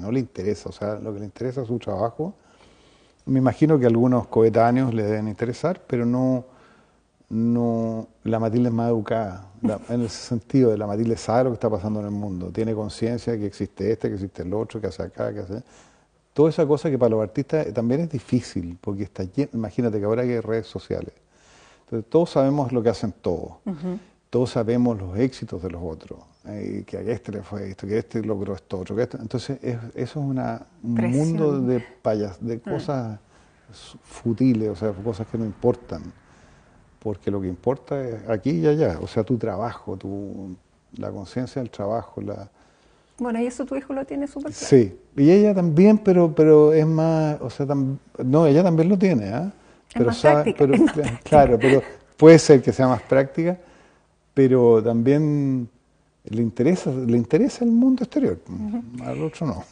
no le interesa, o sea, lo que le interesa es su trabajo. Me imagino que a algunos coetáneos le deben interesar, pero no, la Matilde es más educada, en ese sentido, de la Matilde sabe lo que está pasando en el mundo, tiene conciencia de que existe este, que existe el otro, que hace acá, que hace... Toda esa cosa que para los artistas también es difícil, porque está lleno, imagínate que ahora hay redes sociales. Entonces todos sabemos lo que hacen todos, todos sabemos los éxitos de los otros, que a este le fue esto, que este logró esto otro, que entonces eso es un mundo de de cosas futiles, o sea, cosas que no importan, porque lo que importa es aquí y allá, o sea, tu trabajo, la conciencia del trabajo, Bueno, y eso tu hijo lo tiene súper claro. Sí, y ella también, pero es más, o sea, no, ella también lo tiene, ¿ah? Pero es más práctica, es más práctica. Claro, pero puede ser que sea más práctica, pero también le interesa el mundo exterior, al otro no.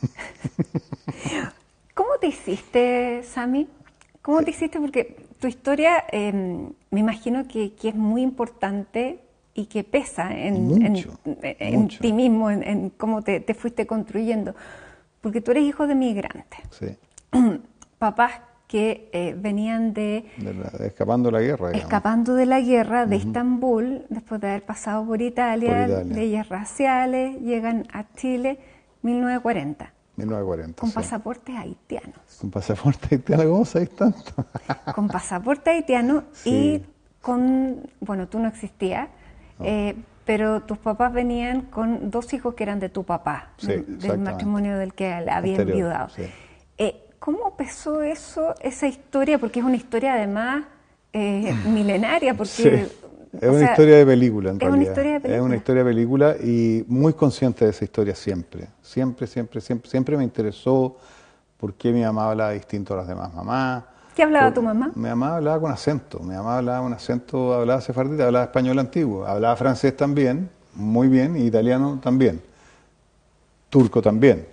¿Cómo te hiciste, Sami? ¿Cómo te hiciste? Porque tu historia me imagino que es muy importante y que pesa en ti mismo, en cómo te fuiste construyendo. Porque tú eres hijo de migrantes. Sí. Papás que venían escapando de la guerra. Digamos. Escapando de la guerra de Estambul, después de haber pasado por Italia, leyes raciales, llegan a Chile, 1940. 1940, con pasaportes haitianos. ¿Con pasaporte haitiano? ¿Cómo sabes tanto? Con pasaporte haitiano y con, bueno, tú no existías, pero tus papás venían con 2 hijos que eran de tu papá, del matrimonio del que habían enviudado. Sí. ¿Cómo empezó esa historia? Porque es una historia además milenaria, porque... Es una historia de película, en realidad. Es una historia de película. Es una historia de película y muy consciente de esa historia siempre. Siempre me interesó por qué mi mamá hablaba distinto a las demás mamás. ¿Qué hablaba tu mamá? Mi mamá hablaba con acento. Mi mamá hablaba con acento, hablaba sefardita, hablaba español antiguo. Hablaba francés también, muy bien, y italiano también. Turco también,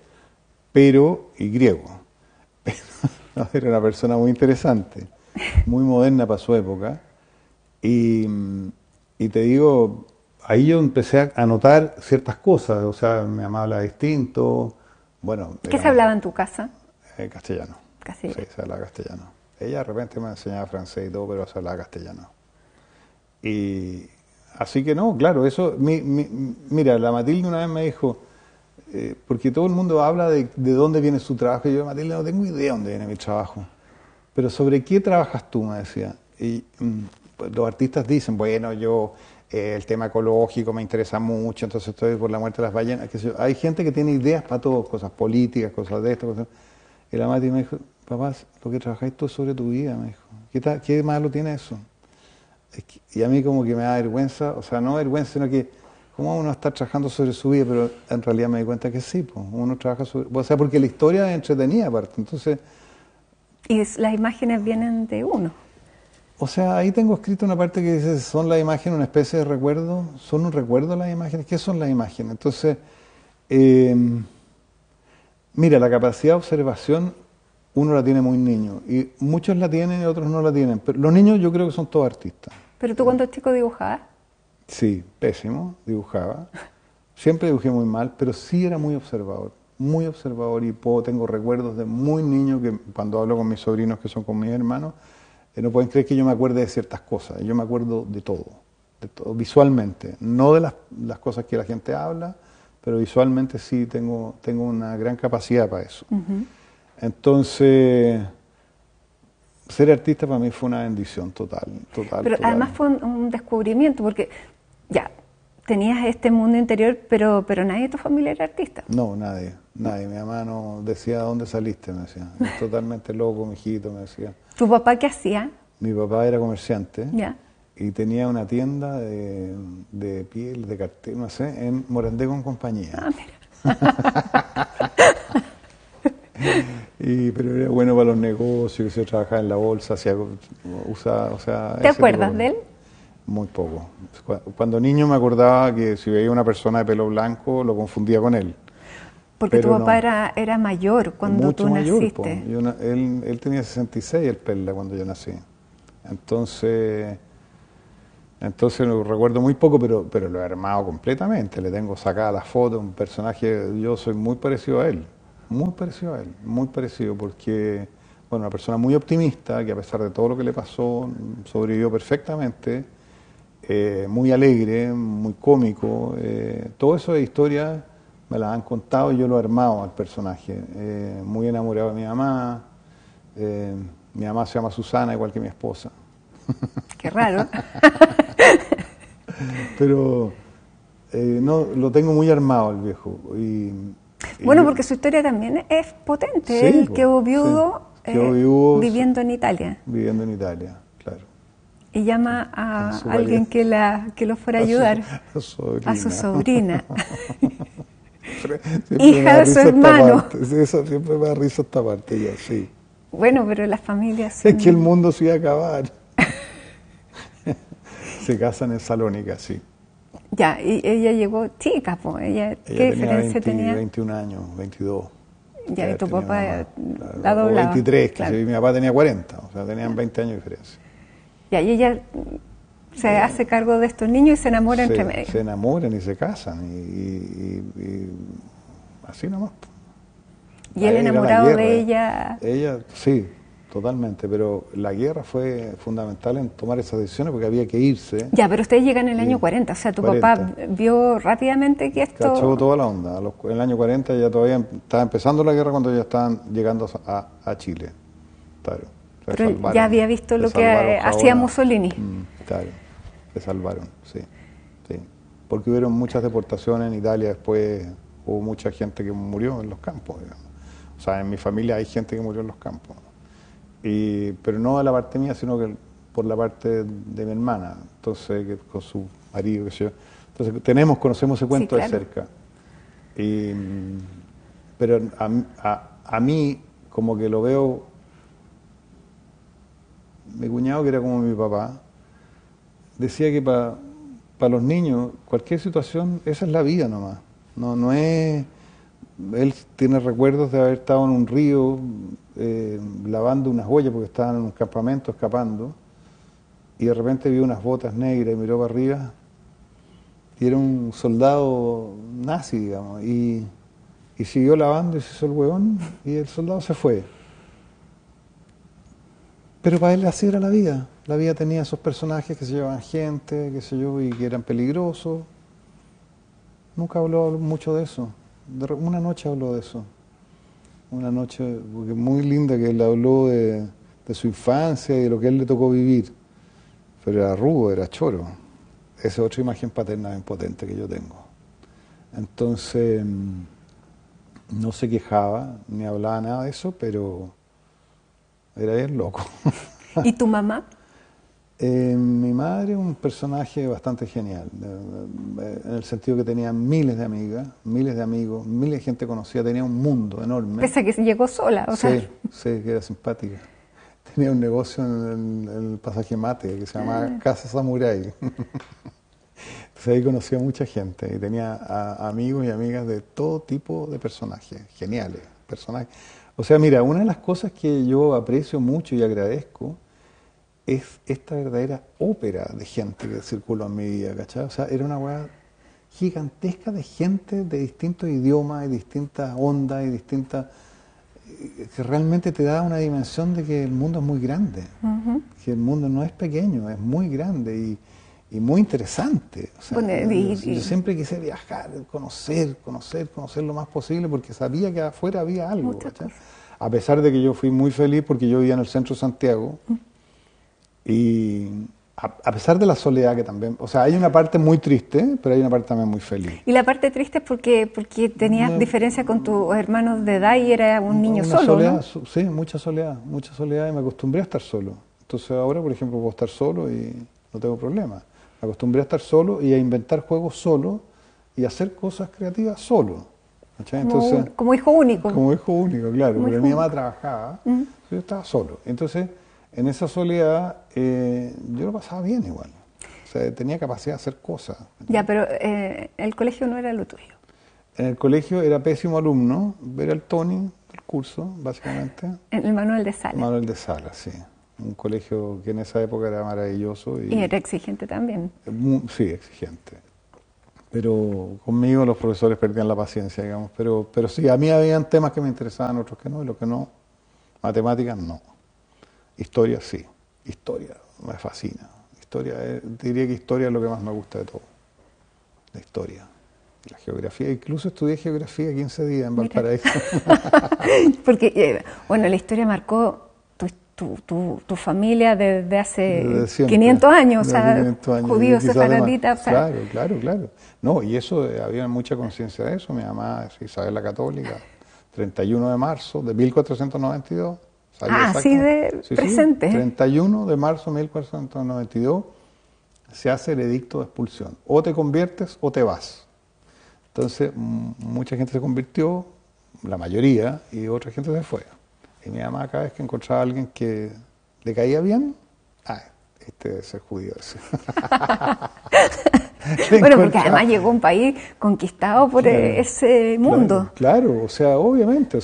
y griego. Era una persona muy interesante, muy moderna para su época. Y te digo, ahí yo empecé a notar ciertas cosas, o sea, mi mamá hablaba distinto, bueno... ¿Qué se hablaba en tu casa? Castellano. Sí, se hablaba castellano. Ella de repente me enseñaba francés y todo, pero se hablaba castellano. Y así que no, claro, eso... mira, la Matilde una vez me dijo, porque todo el mundo habla de dónde viene su trabajo, y yo, Matilde, no tengo idea de dónde viene mi trabajo. Pero ¿sobre qué trabajas tú?, me decía. Y... los artistas dicen, bueno, yo el tema ecológico me interesa mucho, entonces estoy por la muerte de las ballenas. Hay gente que tiene ideas para todo, cosas políticas, cosas de esto, cosas... Y la Mati me dijo, papá, lo que trabajáis tú es sobre tu vida, me dijo. ¿Qué malo tiene eso? Y a mí como que me da vergüenza, o sea, no vergüenza, sino que cómo uno está trabajando sobre su vida, pero en realidad me di cuenta que sí, pues, uno trabaja sobre... O sea, porque la historia es entretenida aparte, entonces... Y las imágenes vienen de uno. O sea, ahí tengo escrito una parte que dice, son las imágenes una especie de recuerdo, son un recuerdo las imágenes, ¿qué son las imágenes? Entonces, mira, la capacidad de observación uno la tiene muy niño, y muchos la tienen y otros no la tienen, pero los niños yo creo que son todos artistas. ¿Pero tú cuando chico dibujabas? Sí, pésimo, dibujaba, siempre dibujé muy mal, pero sí era muy observador y tengo recuerdos de muy niño que cuando hablo con mis sobrinos que son con mis hermanos, no pueden creer que yo me acuerde de ciertas cosas. Yo me acuerdo de todo visualmente. No de las cosas que la gente habla, pero visualmente sí tengo una gran capacidad para eso. Entonces, ser artista para mí fue una bendición total. Pero además fue un descubrimiento, porque ya, tenías este mundo interior, pero nadie de tu familia era artista. No, nadie. Mi mamá no decía, ¿dónde saliste? Me decía. Es totalmente loco, mijito, me decía. ¿Tu papá qué hacía? Mi papá era comerciante y tenía una tienda de piel, de cartel, no sé, en Morandé con compañía. Ah, mira. Pero era bueno para los negocios, se trabajaba en la bolsa, ¿Te acuerdas de él? Muy poco. Cuando niño me acordaba que si veía una persona de pelo blanco lo confundía con él. Porque tu papá era mayor cuando tú naciste. Él tenía 66, el Perla, cuando yo nací. Entonces lo recuerdo muy poco, pero lo he armado completamente. Le tengo sacada la foto, un personaje, yo soy muy parecido a él. Muy parecido a él, muy parecido, porque, bueno, una persona muy optimista, que a pesar de todo lo que le pasó, sobrevivió perfectamente, muy alegre, muy cómico, todo eso de historia me las han contado y yo lo he armado al personaje. Muy enamorado de mi mamá se llama Susana, igual que mi esposa. Qué raro. Pero no, lo tengo muy armado el viejo. Bueno, porque su historia también es potente. Sí, Él quedó viudo, sí. Quedó viudo viviendo en Italia. Viviendo en Italia, claro. Y llama a alguien que lo fuera a ayudar. A su sobrina. Hija de su hermano. Eso siempre me da risa esta parte, ya, sí. Bueno, pero las familias son... Es que el mundo se iba a acabar. Se casan en Salónica, sí. Ya, y ella llegó chica, pues. ¿Qué diferencia tenía? 21 años, 22. Ya, y tu papá la doblaba. 23, claro. Mi papá tenía 40, o sea, tenían 20 años de diferencia. Ya, y ella se hace cargo de estos niños y se enamora entre medio. Se enamoran y se casan, y así nomás. ¿Y él enamorado de ella? Ella, sí, totalmente, pero la guerra fue fundamental en tomar esas decisiones porque había que irse. Ya, pero ustedes llegan en el año 40, o sea, tu papá vio rápidamente que esto... Cachó toda la onda. En el año 40 ya todavía estaba empezando la guerra cuando ya estaban llegando a Chile. Claro. Pero ya había visto lo que hacía Mussolini. Claro, se salvaron, sí. Porque hubieron muchas deportaciones en Italia, después hubo mucha gente que murió en los campos, digamos. O sea, en mi familia hay gente que murió en los campos. Pero no de la parte mía, sino que por la parte de mi hermana, entonces que con su marido, qué sé yo. Entonces conocemos ese cuento de cerca. Pero a mí, como que lo veo, mi cuñado, que era como mi papá, decía que para los niños, cualquier situación, esa es la vida nomás. No es... Él tiene recuerdos de haber estado en un río lavando unas ollas porque estaban en un campamento escapando y de repente vio unas botas negras y miró para arriba y era un soldado nazi, digamos, y siguió lavando y se hizo el huevón y el soldado se fue. Pero para él así era la vida. La vida tenía esos personajes que se llevaban gente, qué sé yo, y que eran peligrosos. Nunca habló mucho de eso. Una noche habló de eso. Una noche porque muy linda, que él habló de su infancia y de lo que a él le tocó vivir. Pero era rudo, era choro. Esa es otra imagen paterna bien potente que yo tengo. Entonces, no se quejaba, ni hablaba nada de eso, pero era bien loco. ¿Y tu mamá? Mi madre es un personaje bastante genial, en el sentido que tenía miles de amigas, miles de amigos, miles de gente conocida, tenía un mundo enorme. Pese a que llegó sola, o sea. Sí, que era simpática. Tenía un negocio en el pasaje Mate que se llamaba Casa Samurai. Entonces ahí conocía a mucha gente y tenía amigos y amigas de todo tipo de personajes, geniales personajes. O sea, mira, una de las cosas que yo aprecio mucho y agradezco es esta verdadera ópera de gente que circuló en mi vida, ¿cachai? O sea, era una hueá gigantesca de gente de distintos idiomas y distintas ondas y distintas... que realmente te da una dimensión de que el mundo es muy grande, que el mundo no es pequeño, es muy grande y muy interesante. O sea, bueno, yo siempre quise viajar, conocer lo más posible porque sabía que afuera había algo, ¿cachai? A pesar de que yo fui muy feliz porque yo vivía en el centro de Santiago, y a pesar de la soledad que también... O sea, hay una parte muy triste, pero hay una parte también muy feliz. ¿Y la parte triste es porque tenías diferencia con tus hermanos de edad y era un niño solo, soledad, ¿no? Sí, mucha soledad y me acostumbré a estar solo. Entonces ahora, por ejemplo, puedo estar solo y no tengo problema. Me acostumbré a estar solo y a inventar juegos solo y a hacer cosas creativas solo. Entonces, como hijo único. Como hijo único, claro. Porque mi mamá trabajaba, yo estaba solo. Entonces... En esa soledad yo lo pasaba bien igual. O sea, tenía capacidad de hacer cosas. Ya, pero el colegio no era lo tuyo. En el colegio era pésimo alumno, era el Tony del curso, básicamente. En el Manuel de Salas. Manuel de Salas, sí. Un colegio que en esa época era maravilloso. Y era exigente también. Sí, exigente. Pero conmigo los profesores perdían la paciencia, digamos. Pero sí, a mí habían temas que me interesaban, otros que no, y los que no. Matemáticas no. Historia sí. Historia me fascina. Historia, diría que historia es lo que más me gusta de todo. La historia. La geografía. Incluso estudié geografía 15 días en Valparaíso. Porque, bueno, la historia marcó tu familia desde hace 500 años, o sea, 500 años, judíos, sefaraditas. O sea. Claro. No, y eso, había mucha conciencia de eso. Mi mamá es Isabel la Católica, 31 de marzo de 1492. Así de presente. Sí, 31 de marzo de 1492 se hace el edicto de expulsión. O te conviertes o te vas. Entonces, mucha gente se convirtió, la mayoría, y otra gente se fue. Y mi mamá, cada vez que encontraba a alguien que le caía bien, este debe ser judío ese. Bueno, porque además llegó a un país conquistado por ese mundo. Claro, o sea, obviamente,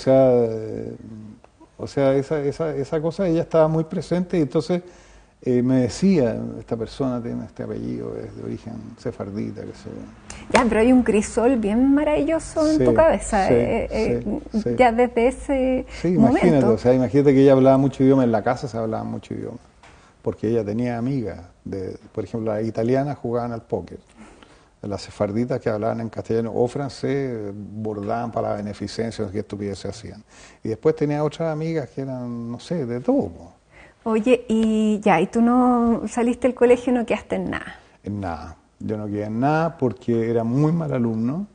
o sea, esa cosa ella estaba muy presente y entonces me decía, esta persona tiene este apellido, es de origen sefardita, qué sé yo. Ya, pero hay un crisol bien maravilloso en tu cabeza, ya desde ese momento. Imagínate, o sea, imagínate que ella hablaba mucho idioma, en la casa se hablaba mucho idioma, porque ella tenía amigas, por ejemplo, las italianas jugaban al póker, las sefarditas que hablaban en castellano o francés bordaban para la beneficencia, qué estupideces hacían. Y después tenía otras amigas que eran, no sé, de todo. Oye, y tú no saliste del colegio, no quedaste en nada. En nada. Yo no quedé en nada porque era muy mal alumno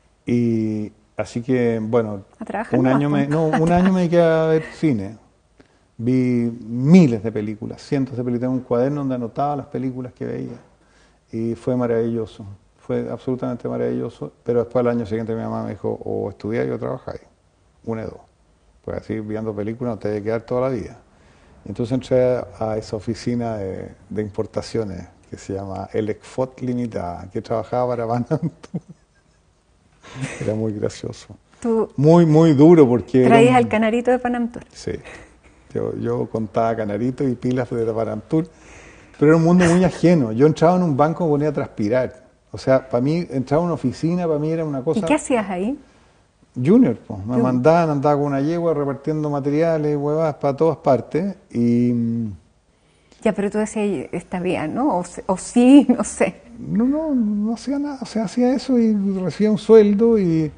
y así que, bueno, un año me dediqué a ver cine. Vi miles de películas, cientos de películas, en un cuaderno donde anotaba las películas que veía y fue maravilloso, fue absolutamente maravilloso, pero después al año siguiente mi mamá me dijo, o estudiáis o trabajáis, una de dos, pues así viendo películas no te debe quedar toda la vida. Entonces entré a esa oficina de importaciones que se llama Elecfot Limitada, que trabajaba para Panamtur. Era muy gracioso. Muy duro porque... ¿Traías al canarito de Panamtur? Sí. Yo contaba canaritos y pilas de Panamtur, pero era un mundo muy ajeno. Yo entraba en un banco y me ponía a transpirar. O sea, para mí, entrar a una oficina, para mí era una cosa... ¿Y qué hacías ahí? Junior, pues. Me mandaban, andaba con una yegua repartiendo materiales, huevas para todas partes y... Ya, pero tú decías, está bien, ¿no? O sí, no sé. No hacía nada. O sea, hacía eso y recibía un sueldo y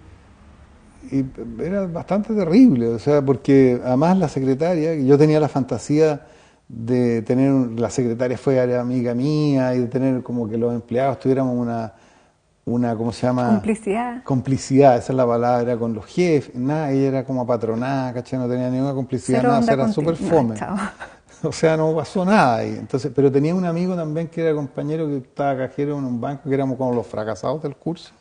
era bastante terrible. O sea, porque además la secretaria, yo tenía la fantasía de tener, la secretaria fue amiga mía y de tener como que los empleados tuviéramos una ¿cómo se llama? Complicidad, esa es la palabra, con los jefes, nada, ella era como apatronada, ¿cachai? No tenía ninguna complicidad, nada, era súper fome. O sea, no pasó nada ahí. Entonces, pero tenía un amigo también que era compañero que estaba cajero en un banco, que éramos como los fracasados del curso.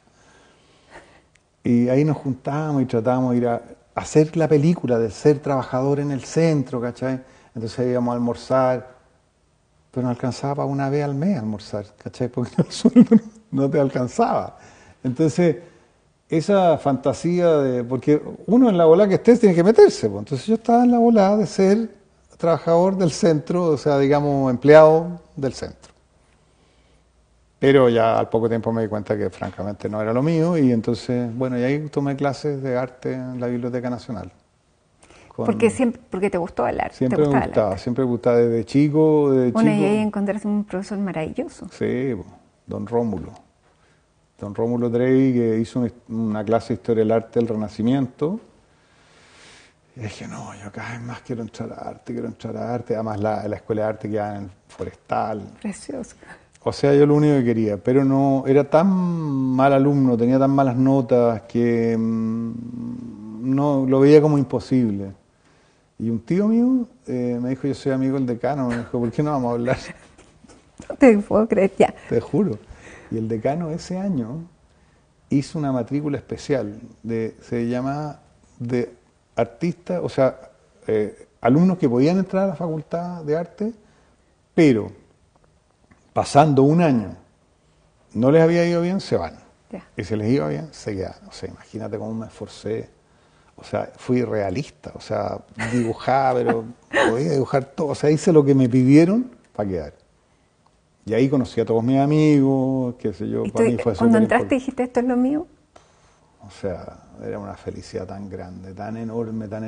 Y ahí nos juntábamos y tratábamos de ir a hacer la película de ser trabajador en el centro, ¿cachai? Entonces íbamos a almorzar, pero no alcanzaba para una vez al mes a almorzar, ¿cachai? Porque el sueldo no te alcanzaba. Entonces, esa fantasía de... Porque uno en la bola que estés tiene que meterse, pues. Entonces yo estaba en la bola de ser trabajador del centro, o sea, digamos, empleado del centro. Pero ya al poco tiempo me di cuenta que francamente no era lo mío y entonces, bueno, y ahí tomé clases de arte en la Biblioteca Nacional. Porque te gustó el arte. Siempre me gustaba desde chico. Bueno, y ahí encontraste un profesor maravilloso. Sí, don Rómulo. Don Rómulo Drey, que hizo una clase de Historia del Arte del Renacimiento. Y dije, no, yo cada vez más quiero entrar a arte. Además, la Escuela de Arte quedaba en el Forestal. Precioso. O sea, yo lo único que quería, pero no, era tan mal alumno, tenía tan malas notas que no lo veía como imposible. Y un tío mío me dijo, yo soy amigo del decano, me dijo, ¿por qué no vamos a hablar? No te puedo creer, ya. Te juro. Y el decano ese año hizo una matrícula especial, se llamaba de artistas, o sea, alumnos que podían entrar a la facultad de arte, pero pasando un año no les había ido bien, se van. Ya. Y si les iba bien, se quedan. O sea, imagínate cómo me esforcé. O sea, fui realista. O sea, dibujaba, pero podía dibujar todo. O sea, hice lo que me pidieron para quedar. Y ahí conocí a todos mis amigos, qué sé yo, para mí fue cuando entraste dijiste, ¿esto es lo mío? O sea, era una felicidad tan grande, tan enorme, tan